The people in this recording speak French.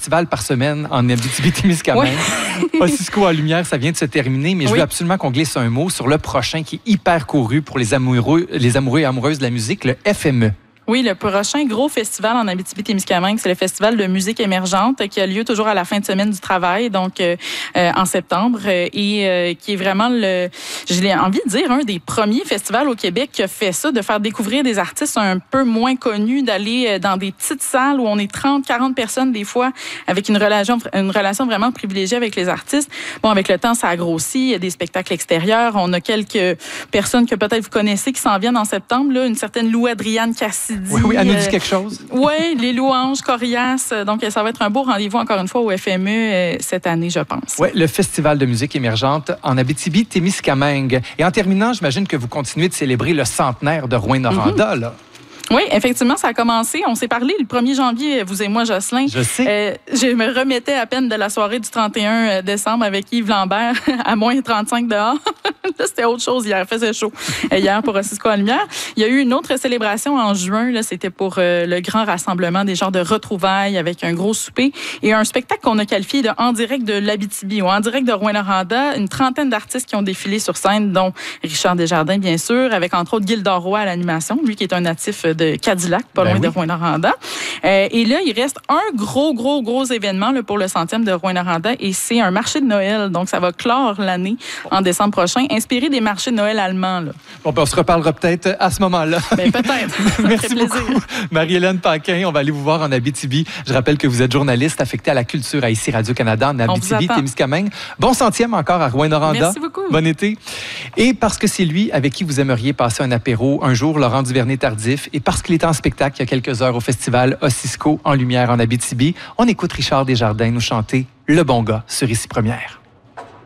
festival par semaine en Abitibi-Témiscamingue. Ossisco en lumière, ça vient de se terminer, mais je veux absolument qu'on glisse un mot sur le prochain qui est hyper couru pour les amoureux et amoureuses de la musique, le FME. Oui, le prochain gros festival en Abitibi-Témiscamingue, c'est le Festival de musique émergente qui a lieu toujours à la fin de semaine du travail, donc en septembre, et qui est vraiment j'ai envie de dire, un des premiers festivals au Québec qui a fait ça, de faire découvrir des artistes un peu moins connus, d'aller dans des petites salles où on est 30, 40 personnes des fois, avec une relation vraiment privilégiée avec les artistes. Bon, avec le temps, ça a grossi, il y a des spectacles extérieurs, on a quelques personnes que peut-être vous connaissez qui s'en viennent en septembre, là, une certaine Lou-Adrienne Cassidy. Oui, elle nous dit quelque chose. Oui, les louanges, Corias. Donc, ça va être un beau rendez-vous, encore une fois, au FME cette année, je pense. Oui, le Festival de musique émergente en Abitibi-Témiscamingue. Et en terminant, j'imagine que vous continuez de célébrer le centenaire de Rouyn-Noranda, là. Oui, effectivement, ça a commencé. On s'est parlé le 1er janvier, vous et moi, Jocelyn. Je sais. Je me remettais à peine de la soirée du 31 décembre avec Yves Lambert à moins 35 dehors. Là, c'était autre chose hier. Il faisait chaud hier pour Ossisco en lumière. Il y a eu une autre célébration en juin. Là, c'était pour le grand rassemblement des genres de retrouvailles avec un gros souper et un spectacle qu'on a qualifié de En direct de l'Abitibi ou En direct de Rouyn-Noranda. Une trentaine d'artistes qui ont défilé sur scène, dont Richard Desjardins, bien sûr, avec entre autres Gildor Roy à l'animation, lui qui est un natif de Cadillac, pas loin de Rouyn-Noranda. Et là, il reste un gros événement là, pour le 100e de Rouyn-Noranda et c'est un marché de Noël. Donc, ça va clore l'année en décembre prochain, inspiré des marchés de Noël allemands. Là. Bon, ben, on se reparlera peut-être à ce moment-là. Ben, peut-être. Merci beaucoup, Marie-Hélène Paquin. On va aller vous voir en Abitibi. Je rappelle que vous êtes journaliste affectée à la culture à ici Radio-Canada en Abitibi-Témiscamingue. Bon 100e encore à Rouyn-Noranda. Merci beaucoup. Bon été. Et parce que c'est lui avec qui vous aimeriez passer un apéro un jour, Laurent Duvernay-Tardif, et parce qu'il est en spectacle il y a quelques heures au festival Ossisco en lumière en Abitibi, on écoute Richard Desjardins nous chanter Le bon gars sur Ici Première.